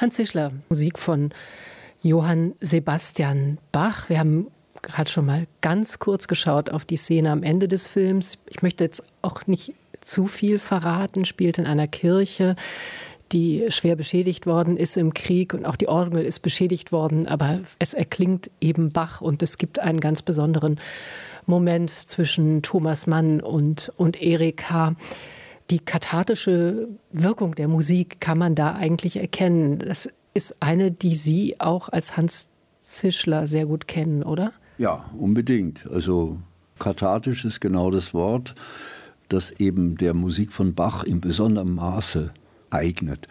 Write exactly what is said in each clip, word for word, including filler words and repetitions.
Hans Zischler, Musik von Johann Sebastian Bach. Wir haben gerade schon mal ganz kurz geschaut auf die Szene am Ende des Films. Ich möchte jetzt auch nicht zu viel verraten. Spielt in einer Kirche, die schwer beschädigt worden ist im Krieg, und auch die Orgel ist beschädigt worden, aber es erklingt eben Bach und es gibt einen ganz besonderen Moment zwischen Thomas Mann und, und Erika. Die kathartische Wirkung der Musik kann man da eigentlich erkennen. Das ist eine, die Sie auch als Hans Zischler sehr gut kennen, oder? Ja, unbedingt. Also kathartisch ist genau das Wort, das eben der Musik von Bach in besonderem Maße eignet.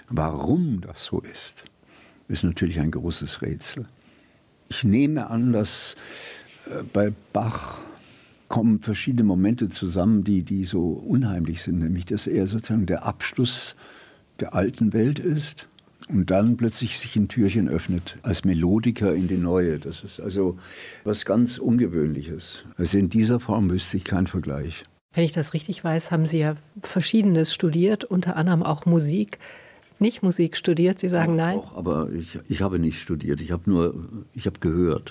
Warum das so ist, ist natürlich ein großes Rätsel. Ich nehme an, dass äh, bei Bach kommen verschiedene Momente zusammen, die, die so unheimlich sind, nämlich dass er sozusagen der Abschluss der alten Welt ist und dann plötzlich sich ein Türchen öffnet als Melodiker in die neue. Das ist also was ganz Ungewöhnliches. Also in dieser Form wüsste ich keinen Vergleich. Wenn ich das richtig weiß, haben Sie ja Verschiedenes studiert, unter anderem auch Musik. Nicht Musik studiert, Sie sagen nein? Doch, aber ich, ich habe nicht studiert, ich habe nur, ich habe gehört.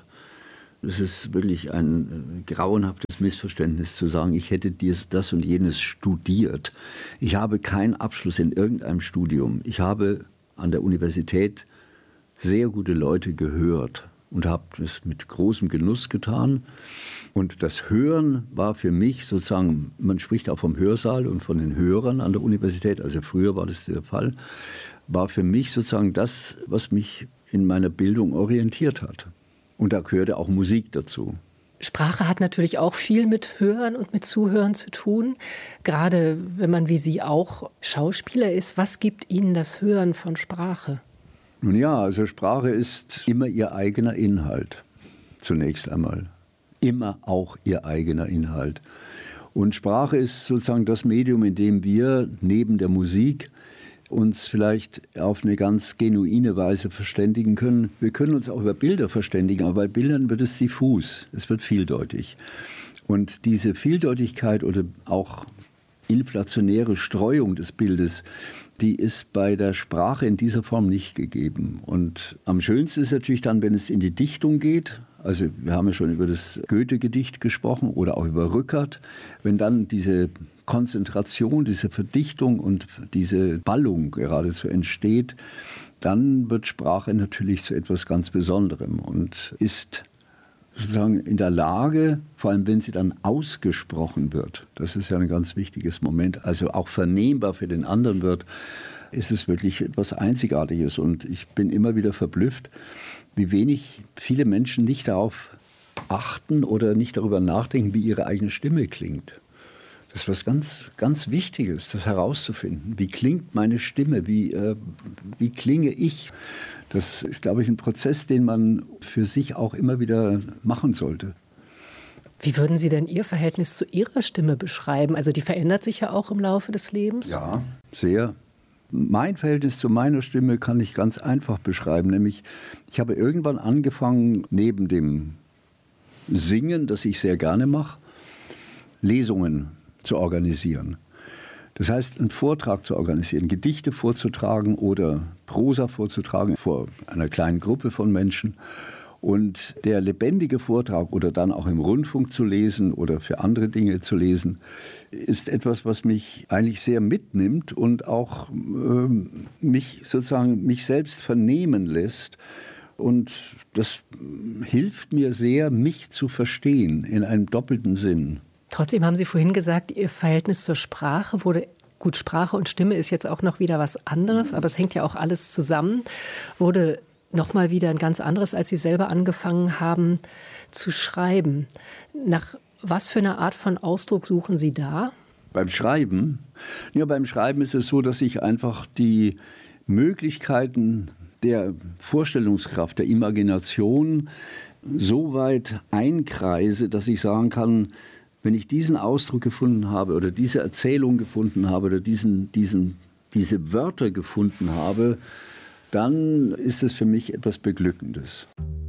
Es ist wirklich ein grauenhaftes Missverständnis zu sagen, ich hätte dies, das und jenes studiert. Ich habe keinen Abschluss in irgendeinem Studium. Ich habe an der Universität sehr gute Leute gehört und habe das mit großem Genuss getan. Und das Hören war für mich sozusagen, man spricht auch vom Hörsaal und von den Hörern an der Universität, also früher war das der Fall, war für mich sozusagen das, was mich in meiner Bildung orientiert hat. Und da gehörte auch Musik dazu. Sprache hat natürlich auch viel mit Hören und mit Zuhören zu tun. Gerade wenn man wie Sie auch Schauspieler ist, was gibt Ihnen das Hören von Sprache? Nun ja, also Sprache ist immer ihr eigener Inhalt, zunächst einmal. Immer auch ihr eigener Inhalt. Und Sprache ist sozusagen das Medium, in dem wir neben der Musik uns vielleicht auf eine ganz genuine Weise verständigen können. Wir können uns auch über Bilder verständigen, aber bei Bildern wird es diffus, es wird vieldeutig. Und diese Vieldeutigkeit oder auch inflationäre Streuung des Bildes, die ist bei der Sprache in dieser Form nicht gegeben. Und am schönsten ist natürlich dann, wenn es in die Dichtung geht. Also wir haben ja schon über das Goethe-Gedicht gesprochen oder auch über Rückert. Wenn dann diese Konzentration, diese Verdichtung und diese Ballung geradezu entsteht, dann wird Sprache natürlich zu etwas ganz Besonderem und ist sozusagen in der Lage, vor allem wenn sie dann ausgesprochen wird, das ist ja ein ganz wichtiges Moment, also auch vernehmbar für den anderen wird, ist es wirklich etwas Einzigartiges. Und ich bin immer wieder verblüfft, wie wenig viele Menschen nicht darauf achten oder nicht darüber nachdenken, wie ihre eigene Stimme klingt. Das ist was ganz, ganz Wichtiges, das herauszufinden. Wie klingt meine Stimme? Wie, äh, wie klinge ich? Das ist, glaube ich, ein Prozess, den man für sich auch immer wieder machen sollte. Wie würden Sie denn Ihr Verhältnis zu Ihrer Stimme beschreiben? Also die verändert sich ja auch im Laufe des Lebens. Ja, sehr. Mein Verhältnis zu meiner Stimme kann ich ganz einfach beschreiben. Nämlich, ich habe irgendwann angefangen, neben dem Singen, das ich sehr gerne mache, Lesungen zu organisieren. Das heißt, einen Vortrag zu organisieren, Gedichte vorzutragen oder Prosa vorzutragen vor einer kleinen Gruppe von Menschen. Und der lebendige Vortrag oder dann auch im Rundfunk zu lesen oder für andere Dinge zu lesen, ist etwas, was mich eigentlich sehr mitnimmt und auch äh, mich sozusagen mich selbst vernehmen lässt. Und das hilft mir sehr, mich zu verstehen in einem doppelten Sinn. Trotzdem haben Sie vorhin gesagt, Ihr Verhältnis zur Sprache wurde, gut, Sprache und Stimme ist jetzt auch noch wieder was anderes, aber es hängt ja auch alles zusammen, wurde noch mal wieder ein ganz anderes, als Sie selber angefangen haben zu schreiben. Nach was für einer Art von Ausdruck suchen Sie da? Beim Schreiben? Ja, beim Schreiben ist es so, dass ich einfach die Möglichkeiten der Vorstellungskraft, der Imagination so weit einkreise, dass ich sagen kann, wenn ich diesen Ausdruck gefunden habe oder diese Erzählung gefunden habe oder diesen, diesen, diese Wörter gefunden habe, dann ist es für mich etwas Beglückendes.